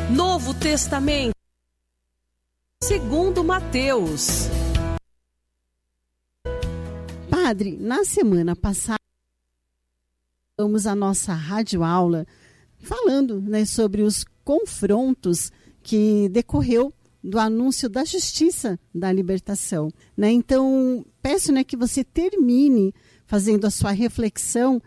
Novo Testamento, segundo Mateus. Padre, na semana passada, vamos à nossa radioaula falando, sobre os confrontos que decorreu do anúncio da justiça da libertação. Então, peço que você termine fazendo a sua reflexão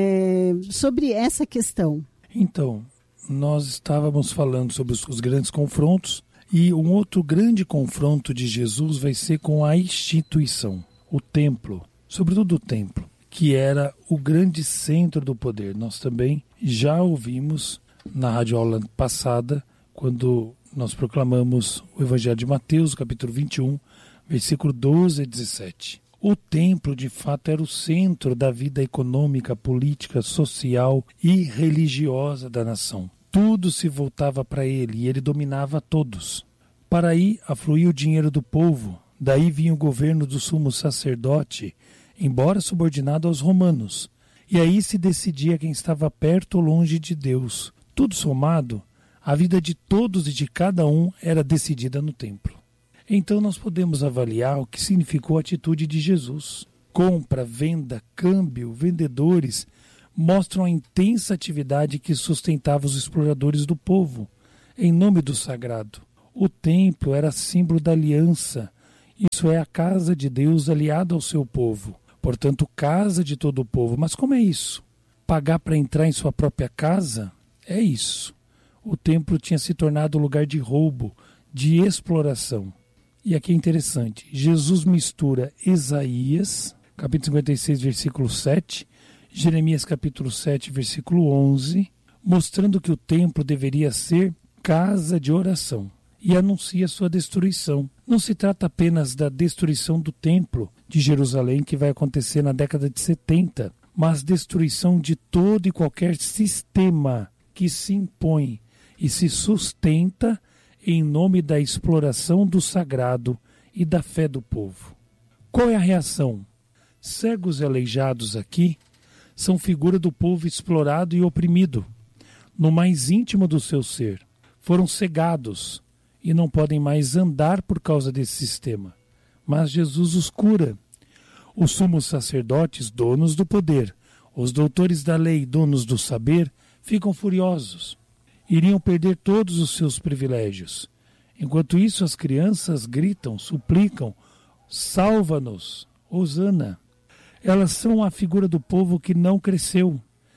sobre essa questão. Então, nós estávamos falando sobre os grandes confrontos, e um outro grande confronto de Jesus vai ser com a instituição, o templo, sobretudo o templo, que era o grande centro do poder. Nós também já ouvimos na radioaula passada, quando nós proclamamos o Evangelho de Mateus, capítulo 21, versículo 12 a 17. O templo, de fato, era o centro da vida econômica, política, social e religiosa da nação. Tudo se voltava para ele e ele dominava todos. Para aí afluía o dinheiro do povo, daí vinha o governo do sumo sacerdote, embora subordinado aos romanos. E aí se decidia quem estava perto ou longe de Deus. Tudo somado, a vida de todos e de cada um era decidida no templo. Então nós podemos avaliar o que significou a atitude de Jesus. Compra, venda, câmbio, vendedores mostram a intensa atividade que sustentava os exploradores do povo, em nome do sagrado. O templo era símbolo da aliança, isso é, a casa de Deus aliada ao seu povo, portanto casa de todo o povo. Mas como é isso? Pagar para entrar em sua própria casa? É isso. O templo tinha se tornado lugar de roubo, de exploração. E aqui é interessante, Jesus mistura Isaías, capítulo 56, versículo 7, Jeremias, capítulo 7, versículo 11, mostrando que o templo deveria ser casa de oração, e anuncia sua destruição. Não se trata apenas da destruição do templo de Jerusalém, que vai acontecer na década de 70, mas destruição de todo e qualquer sistema que se impõe e se sustenta em nome da exploração do sagrado e da fé do povo. Qual é a reação? Cegos e aleijados aqui são figura do povo explorado e oprimido, no mais íntimo do seu ser. Foram cegados e não podem mais andar por causa desse sistema. Mas Jesus os cura. Os sumos sacerdotes, donos do poder, os doutores da lei, donos do saber, ficam furiosos. Iriam perder todos os seus privilégios. Enquanto isso, as crianças gritam, suplicam, salva-nos, Hosana. Elas são a figura do povo que não cresceu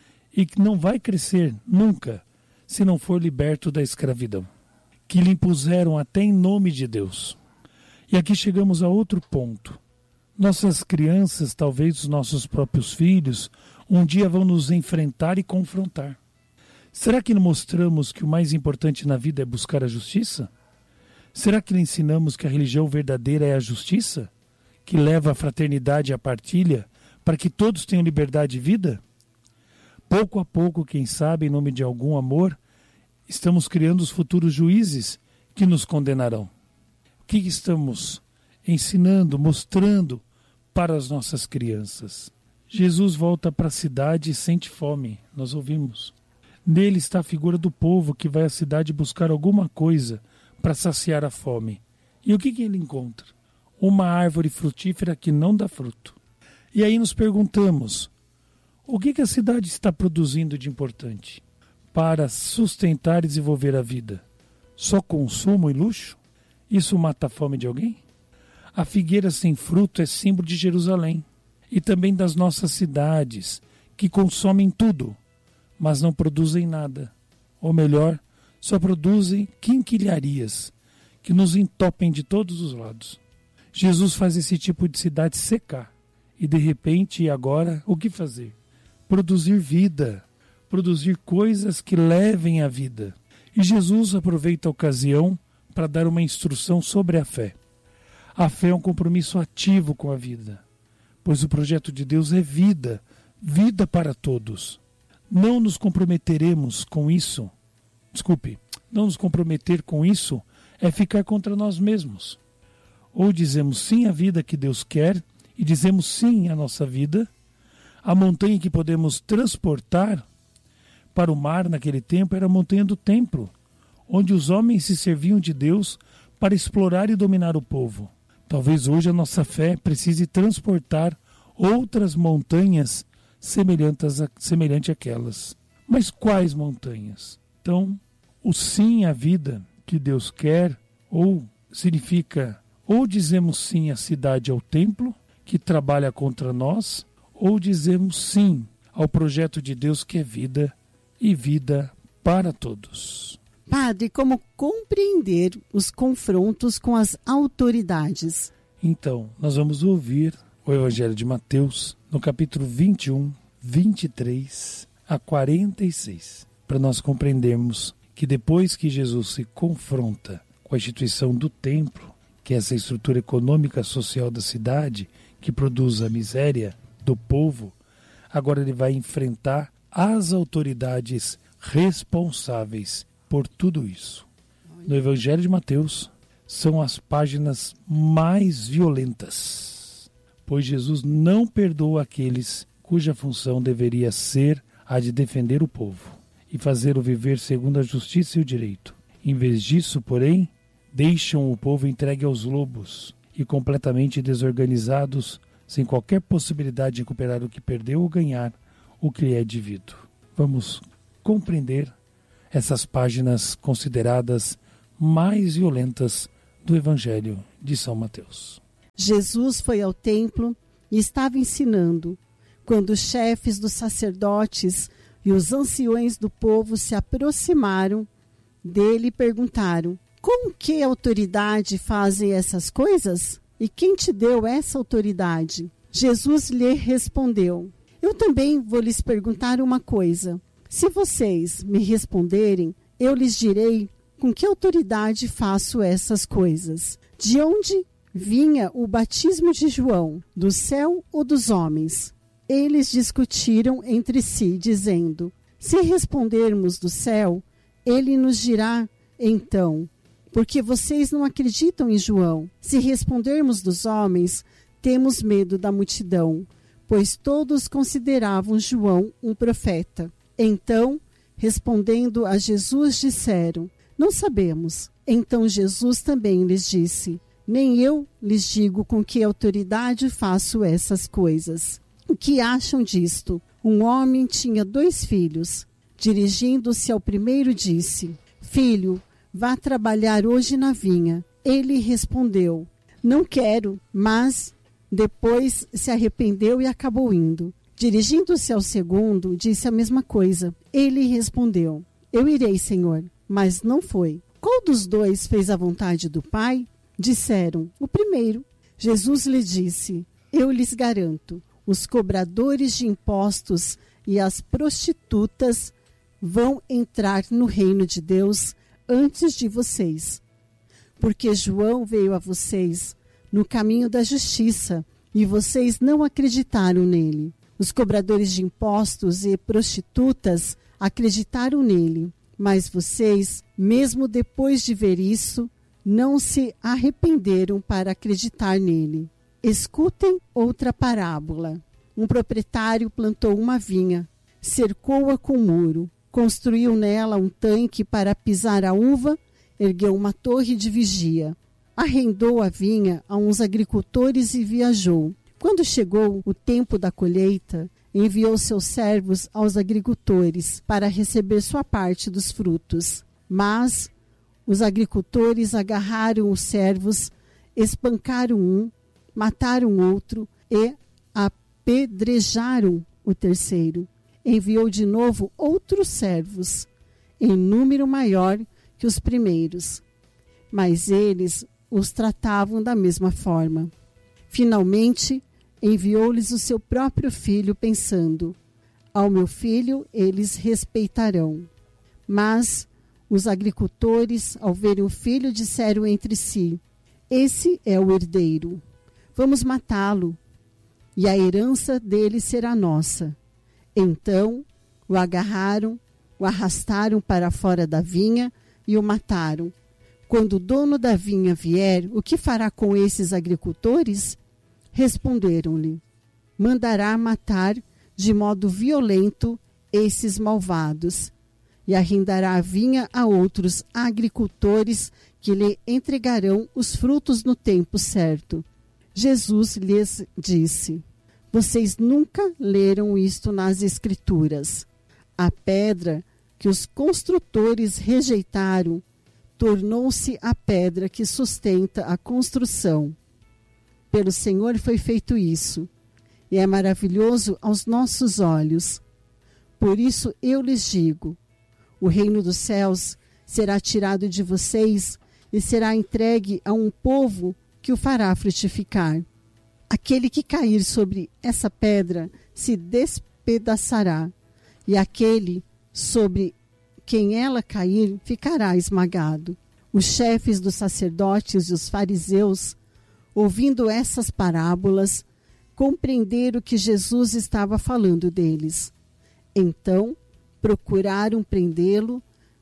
e que não vai crescer nunca se não for liberto da escravidão, que lhe impuseram até em nome de Deus. E aqui chegamos a outro ponto. Nossas crianças, talvez os nossos próprios filhos, um dia vão nos enfrentar e confrontar. Será que não mostramos que o mais importante na vida é buscar a justiça? Será que lhe ensinamos que a religião verdadeira é a justiça, que leva à fraternidade e à partilha, para que todos tenham liberdade e vida? Pouco a pouco, quem sabe, em nome de algum amor, estamos criando os futuros juízes que nos condenarão. O que estamos ensinando, mostrando para as nossas crianças? Jesus volta para a cidade e sente fome, nós ouvimos. Nele está a figura do povo que vai à cidade buscar alguma coisa para saciar a fome. E o que ele encontra? Uma árvore frutífera que não dá fruto. E aí nos perguntamos, o que a cidade está produzindo de importante para sustentar e desenvolver a vida? Só consumo e luxo? Isso mata a fome de alguém? A figueira sem fruto é símbolo de Jerusalém e também das nossas cidades, que consomem tudo, mas não produzem nada. Ou melhor, só produzem quinquilharias, que nos entopem de todos os lados. Jesus faz esse tipo de cidade secar. E de repente, e agora, o que fazer? Produzir vida, produzir coisas que levem à vida. E Jesus aproveita a ocasião para dar uma instrução sobre a fé. A fé é um compromisso ativo com a vida, pois o projeto de Deus é vida, vida para todos. Não nos comprometeremos com isso. Não nos comprometer com isso é ficar contra nós mesmos. Ou dizemos sim à vida que Deus quer e dizemos sim à nossa vida, a montanha que podemos transportar para o mar naquele tempo era a montanha do templo, onde os homens se serviam de Deus para explorar e dominar o povo. Talvez hoje a nossa fé precise transportar outras montanhas semelhante àquelas. Mas quais montanhas? Então, o sim à vida que Deus quer, ou significa, ou dizemos sim à cidade, ao templo, que trabalha contra nós, ou dizemos sim ao projeto de Deus que é vida e vida para todos. Padre, como compreender os confrontos com as autoridades? Então, nós vamos ouvir o Evangelho de Mateus, no capítulo 21, 23 a 46, para nós compreendermos que depois que Jesus se confronta com a instituição do templo, que é essa estrutura econômica social da cidade, que produz a miséria do povo, agora ele vai enfrentar as autoridades responsáveis por tudo isso. No Evangelho de Mateus, são as páginas mais violentas, pois Jesus não perdoa aqueles cuja função deveria ser a de defender o povo e fazê-lo viver segundo a justiça e o direito. Em vez disso, porém, deixam o povo entregue aos lobos e completamente desorganizados, sem qualquer possibilidade de recuperar o que perdeu ou ganhar o que lhe é devido. Vamos compreender essas páginas consideradas mais violentas do Evangelho de São Mateus. Jesus foi ao templo e estava ensinando, quando os chefes dos sacerdotes e os anciões do povo se aproximaram dele e perguntaram: com que autoridade fazem essas coisas? E quem te deu essa autoridade? Jesus lhe respondeu: eu também vou lhes perguntar uma coisa. Se vocês me responderem, eu lhes direi com que autoridade faço essas coisas. De onde vinha o batismo de João? Do céu ou dos homens? Eles discutiram entre si, dizendo: se respondermos do céu, ele nos dirá então, porque vocês não acreditam em João. Se respondermos dos homens, temos medo da multidão, pois todos consideravam João um profeta. Então, respondendo a Jesus, disseram: não sabemos. Então Jesus também lhes disse: nem eu lhes digo com que autoridade faço essas coisas. O que acham disto? Um homem tinha 2 filhos. Dirigindo-se ao primeiro, disse: filho, vá trabalhar hoje na vinha. Ele respondeu: não quero, mas depois se arrependeu e acabou indo. Dirigindo-se ao segundo, disse a mesma coisa. Ele respondeu: eu irei, Senhor, mas não foi. Qual dos 2 fez a vontade do Pai? Disseram: o primeiro. Jesus lhe disse: eu lhes garanto, os cobradores de impostos e as prostitutas vão entrar no reino de Deus antes de vocês. Porque João veio a vocês no caminho da justiça e vocês não acreditaram nele. Os cobradores de impostos e prostitutas acreditaram nele, mas vocês, mesmo depois de ver isso, não se arrependeram para acreditar nele. Escutem outra parábola. Um proprietário plantou uma vinha, cercou-a com muro, construiu nela um tanque para pisar a uva, ergueu uma torre de vigia, arrendou a vinha a uns agricultores e viajou. Quando chegou o tempo da colheita, enviou seus servos aos agricultores para receber sua parte dos frutos. Mas os agricultores agarraram os servos, espancaram um, mataram outro e apedrejaram o terceiro. Enviou de novo outros servos, em número maior que os primeiros, mas eles os tratavam da mesma forma. Finalmente, enviou-lhes o seu próprio filho, pensando: ao meu filho eles respeitarão. Mas os agricultores, ao verem o filho, disseram entre si: esse é o herdeiro, vamos matá-lo, e a herança dele será nossa. Então o agarraram, o arrastaram para fora da vinha e o mataram. Quando o dono da vinha vier, o que fará com esses agricultores? Responderam-lhe: mandará matar de modo violento esses malvados, e arrendará a vinha a outros agricultores que lhe entregarão os frutos no tempo certo. Jesus lhes disse: vocês nunca leram isto nas Escrituras. A pedra que os construtores rejeitaram tornou-se a pedra que sustenta a construção. Pelo Senhor foi feito isso, e é maravilhoso aos nossos olhos. Por isso eu lhes digo: o reino dos céus será tirado de vocês e será entregue a um povo que o fará frutificar. Aquele que cair sobre essa pedra se despedaçará, e aquele sobre quem ela cair ficará esmagado. Os chefes dos sacerdotes e os fariseus, ouvindo essas parábolas, compreenderam que Jesus estava falando deles. Então, procuraram prendê-lo,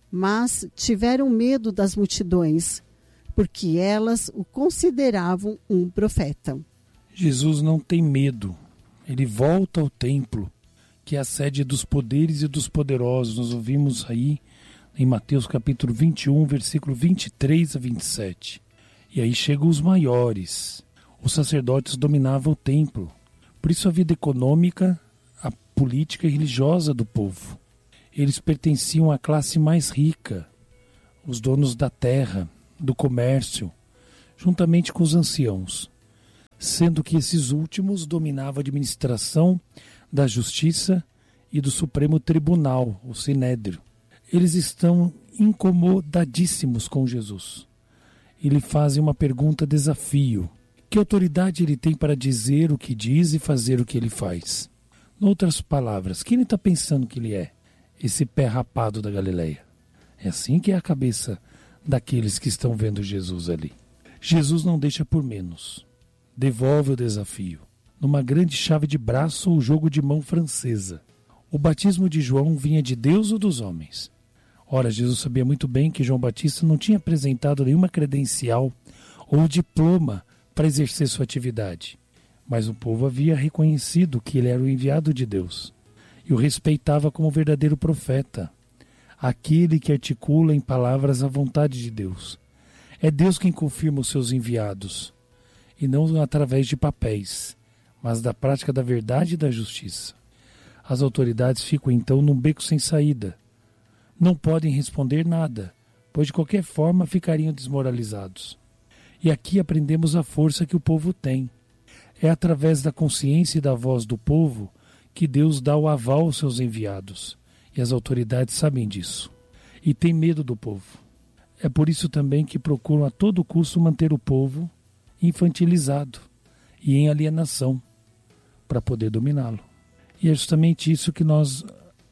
mas tiveram medo das multidões, porque elas o consideravam um profeta. Jesus não tem medo. Ele volta ao templo, que é a sede dos poderes e dos poderosos. Nós ouvimos aí em Mateus capítulo 21, versículo 23 a 27. E aí chegam os maiores. Os sacerdotes dominavam o templo. Por isso a vida econômica, a política e religiosa do povo. Eles pertenciam à classe mais rica, os donos da terra, do comércio, juntamente com os anciãos, sendo que esses últimos dominavam a administração da justiça e do Supremo Tribunal, o Sinédrio. Eles estão incomodadíssimos com Jesus. E lhe fazem uma pergunta desafio. Que autoridade ele tem para dizer o que diz e fazer o que ele faz? Em outras palavras, quem ele está pensando que ele é? Esse pé rapado da Galileia. É assim que é a cabeça daqueles que estão vendo Jesus ali. Jesus não deixa por menos. Devolve o desafio. Numa grande chave de braço ou jogo de mão francesa. O batismo de João vinha de Deus ou dos homens? Ora, Jesus sabia muito bem que João Batista não tinha apresentado nenhuma credencial ou diploma para exercer sua atividade. Mas o povo havia reconhecido que ele era o enviado de Deus e o respeitava como verdadeiro profeta, aquele que articula em palavras a vontade de Deus. É Deus quem confirma os seus enviados, e não através de papéis, mas da prática da verdade e da justiça. As autoridades ficam então num beco sem saída. Não podem responder nada, pois de qualquer forma ficariam desmoralizados. E aqui aprendemos a força que o povo tem. É através da consciência e da voz do povo que Deus dá o aval aos seus enviados. E as autoridades sabem disso. E têm medo do povo. É por isso também que procuram a todo custo manter o povo infantilizado e em alienação, para poder dominá-lo. E é justamente isso que nós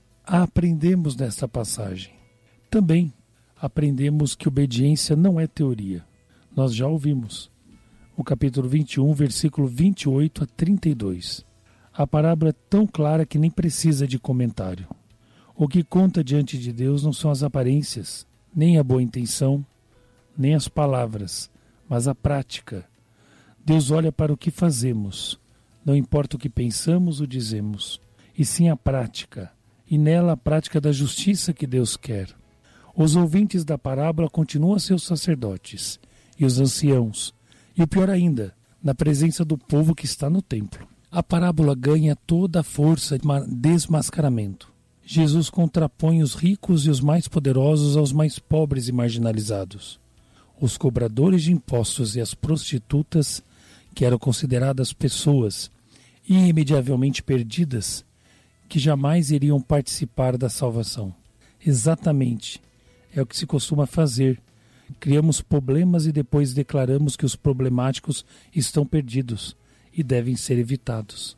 aprendemos nessa passagem. Também aprendemos que obediência não é teoria. Nós já ouvimos o capítulo 21, versículo 28 a 32. A parábola é tão clara que nem precisa de comentário. O que conta diante de Deus não são as aparências, nem a boa intenção, nem as palavras, mas a prática. Deus olha para o que fazemos, não importa o que pensamos ou dizemos, e sim a prática, e nela a prática da justiça que Deus quer. Os ouvintes da parábola continuam a ser os sacerdotes e os anciãos, e o pior ainda, na presença do povo que está no templo. A parábola ganha toda a força de desmascaramento. Jesus contrapõe os ricos e os mais poderosos aos mais pobres e marginalizados. Os cobradores de impostos e as prostitutas, que eram consideradas pessoas irremediavelmente perdidas, que jamais iriam participar da salvação. Exatamente, é o que se costuma fazer. Criamos problemas e depois declaramos que os problemáticos estão perdidos e devem ser evitados.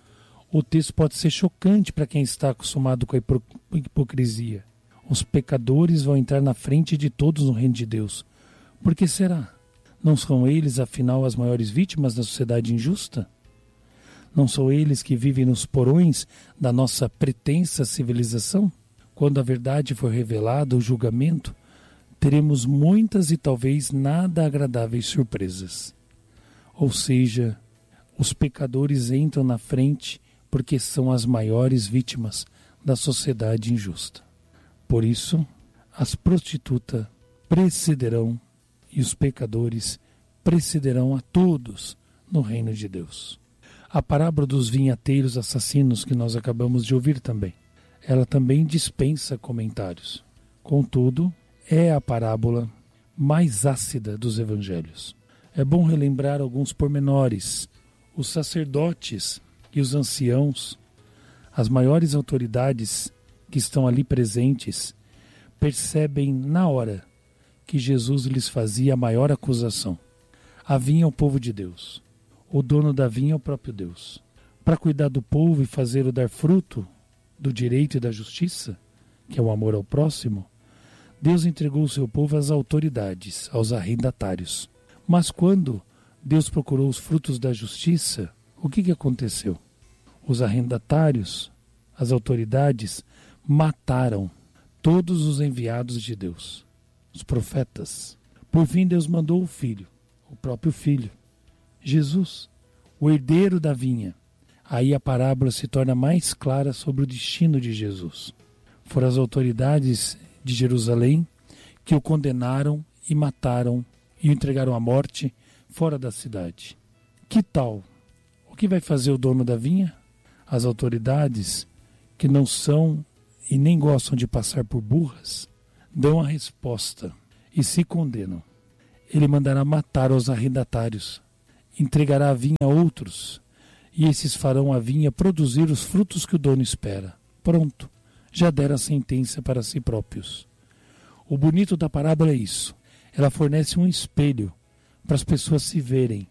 O texto pode ser chocante para quem está acostumado com a hipocrisia. Os pecadores vão entrar na frente de todos no reino de Deus. Por que será? Não são eles, afinal, as maiores vítimas da sociedade injusta? Não são eles que vivem nos porões da nossa pretensa civilização? Quando a verdade for revelada, o julgamento, teremos muitas e talvez nada agradáveis surpresas. Ou seja, os pecadores entram na frente porque são as maiores vítimas da sociedade injusta. Por isso, as prostitutas precederão e os pecadores precederão a todos no reino de Deus. A parábola dos vinhateiros assassinos que nós acabamos de ouvir também, ela também dispensa comentários. Contudo, é a parábola mais ácida dos evangelhos. É bom relembrar alguns pormenores. Os sacerdotes e os anciãos, as maiores autoridades que estão ali presentes, percebem na hora que Jesus lhes fazia a maior acusação. A vinha é o povo de Deus. O dono da vinha é o próprio Deus. Para cuidar do povo e fazê-lo dar fruto do direito e da justiça, que é o amor ao próximo, Deus entregou o seu povo às autoridades, aos arrendatários. Mas quando Deus procurou os frutos da justiça, o que aconteceu? Os arrendatários, as autoridades, mataram todos os enviados de Deus, os profetas. Por fim, Deus mandou o Filho, o próprio Filho, Jesus, o herdeiro da vinha. Aí a parábola se torna mais clara sobre o destino de Jesus. Foram as autoridades de Jerusalém que o condenaram e mataram e o entregaram à morte fora da cidade. Que tal? O que vai fazer o dono da vinha? As autoridades, que não são e nem gostam de passar por burras, dão a resposta e se condenam. Ele mandará matar os arrendatários, entregará a vinha a outros, e esses farão a vinha produzir os frutos que o dono espera. Pronto, já deram a sentença para si próprios. O bonito da parábola é isso. Ela fornece um espelho para as pessoas se verem,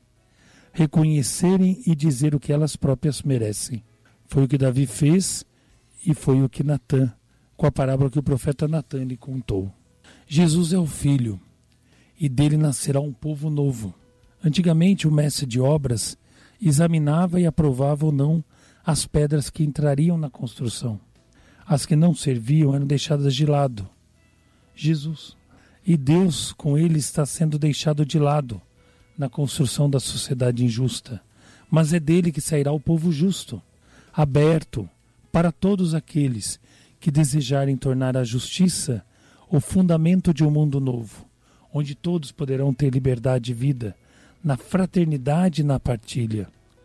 reconhecerem e dizer o que elas próprias merecem. Foi o que Davi fez e foi o que Natã, com a parábola que o profeta Natã lhe contou. Jesus é o Filho e dele nascerá um povo novo. Antigamente o mestre de obras examinava e aprovava ou não as pedras que entrariam na construção. As que não serviam eram deixadas de lado. Jesus. E Deus com ele está sendo deixado de lado na construção da sociedade injusta. Mas é dele que sairá o povo justo, aberto para todos aqueles que desejarem tornar a justiça o fundamento de um mundo novo, onde todos poderão ter liberdade e vida, na fraternidade e na partilha.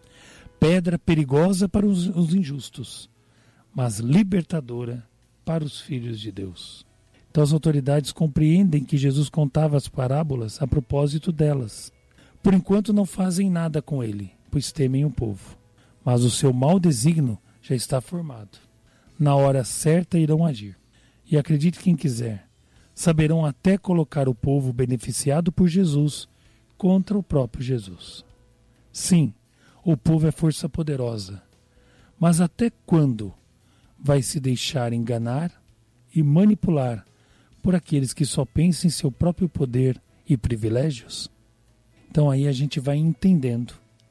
Pedra perigosa para os injustos, mas libertadora para os filhos de Deus. Então as autoridades compreendem que Jesus contava as parábolas a propósito delas. Por enquanto não fazem nada com ele, pois temem o povo. Mas o seu mau desígnio já está formado. Na hora certa irão agir. E acredite quem quiser, saberão até colocar o povo beneficiado por Jesus contra o próprio Jesus. Sim, o povo é força poderosa. Mas até quando vai se deixar enganar e manipular por aqueles que só pensam em seu próprio poder e privilégios? Então aí a gente vai entendendo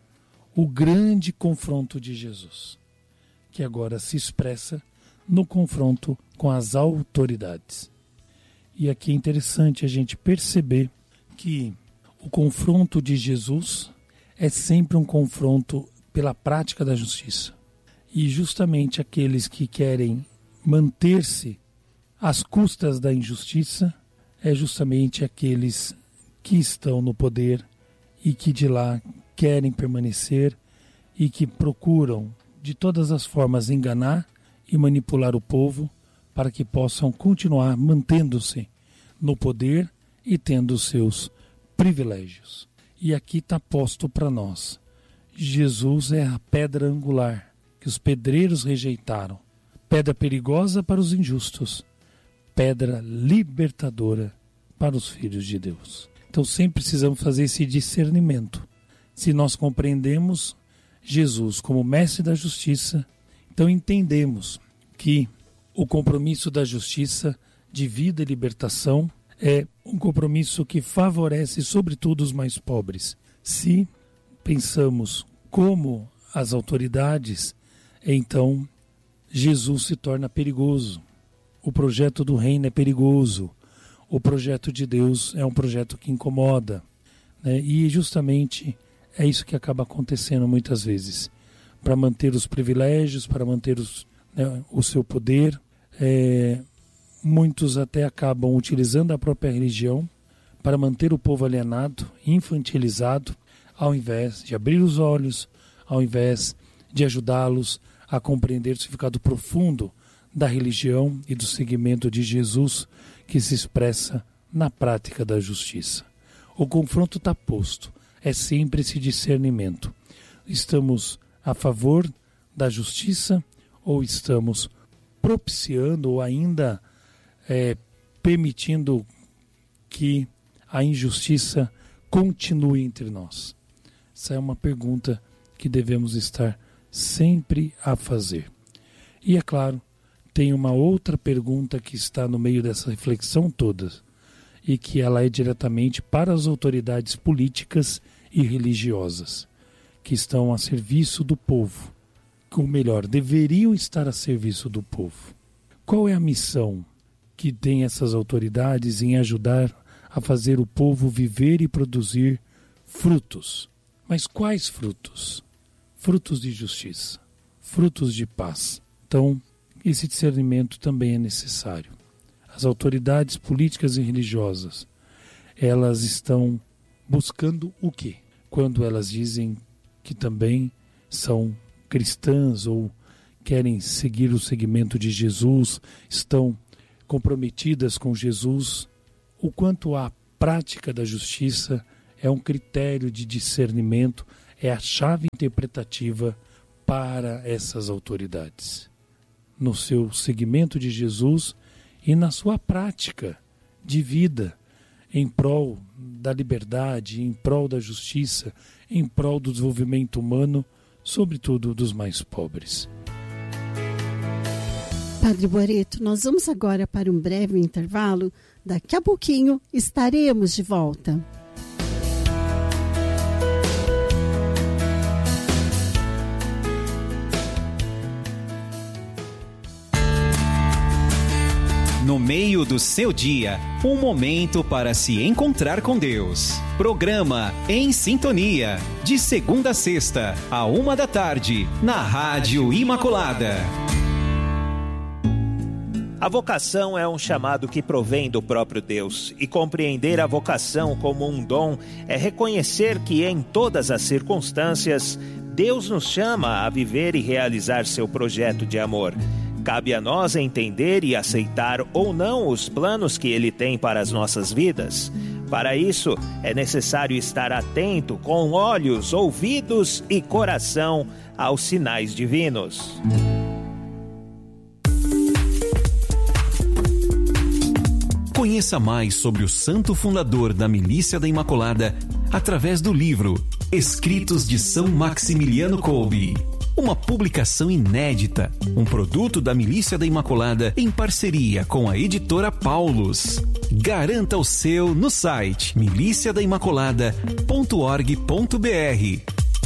o grande confronto de Jesus, que agora se expressa no confronto com as autoridades. E aqui é interessante a gente perceber que o confronto de Jesus é sempre um confronto pela prática da justiça. E justamente aqueles que querem manter-se às custas da injustiça é justamente aqueles que estão no poder e que de lá querem permanecer e que procuram de todas as formas enganar e manipular o povo para que possam continuar mantendo-se no poder e tendo os seus privilégios. E aqui está posto para nós. Jesus é a pedra angular que os pedreiros rejeitaram. Pedra perigosa para os injustos. Pedra libertadora para os filhos de Deus. Então sempre precisamos fazer esse discernimento. Se nós compreendemos Jesus como mestre da justiça, então entendemos que o compromisso da justiça de vida e libertação é um compromisso que favorece sobretudo os mais pobres. Se pensamos como as autoridades, então Jesus se torna perigoso. O projeto do reino é perigoso. O projeto de Deus é um projeto que incomoda, né? E justamente é isso que acaba acontecendo muitas vezes. Para manter os privilégios, para manter o seu poder, muitos até acabam utilizando a própria religião para manter o povo alienado, infantilizado, ao invés de abrir os olhos, ao invés de ajudá-los a compreender o significado profundo da religião e do seguimento de Jesus, que se expressa na prática da justiça. O confronto está posto, é sempre esse discernimento. Estamos a favor da justiça ou estamos propiciando ou ainda permitindo que a injustiça continue entre nós? Essa é uma pergunta que devemos estar sempre a fazer. E é claro, tem uma outra pergunta que está no meio dessa reflexão toda, e que ela é diretamente para as autoridades políticas e religiosas, que estão a serviço do povo, ou melhor, deveriam estar a serviço do povo. Qual é a missão que tem essas autoridades em ajudar a fazer o povo viver e produzir frutos? Mas quais frutos? Frutos de justiça, frutos de paz. Então, esse discernimento também é necessário. As autoridades políticas e religiosas, elas estão buscando o quê? Quando elas dizem que também são cristãs ou querem seguir o segmento de Jesus, estão comprometidas com Jesus, o quanto a prática da justiça é um critério de discernimento, é a chave interpretativa para essas autoridades. No seu seguimento de Jesus e na sua prática de vida, em prol da liberdade, em prol da justiça, em prol do desenvolvimento humano, sobretudo dos mais pobres. Padre Boareto, nós vamos agora para um breve intervalo. Daqui a pouquinho estaremos de volta. No meio do seu dia, um momento para se encontrar com Deus. Programa Em Sintonia, de segunda a sexta, à 13h, na Rádio Imaculada. A vocação é um chamado que provém do próprio Deus, e compreender a vocação como um dom é reconhecer que em todas as circunstâncias, Deus nos chama a viver e realizar seu projeto de amor. Cabe a nós entender e aceitar ou não os planos que Ele tem para as nossas vidas. Para isso, é necessário estar atento com olhos, ouvidos e coração aos sinais divinos. Conheça mais sobre o santo fundador da Milícia da Imaculada através do livro Escritos de São Maximiliano Kolbe. Uma publicação inédita, um produto da Milícia da Imaculada em parceria com a editora Paulus. Garanta o seu no site miliciadaimaculada.org.br.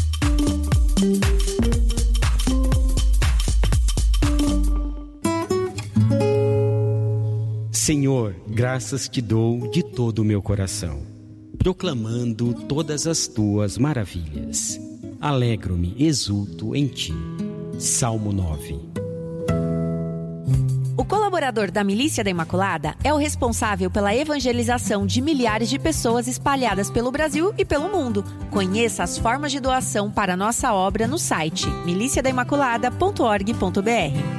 Senhor, graças te dou de todo o meu coração, proclamando todas as tuas maravilhas. Alegro-me, exulto em ti. Salmo 9. O colaborador da Milícia da Imaculada é o responsável pela evangelização de milhares de pessoas espalhadas pelo Brasil e pelo mundo. Conheça as formas de doação para a nossa obra no site miliciadaimaculada.org.br.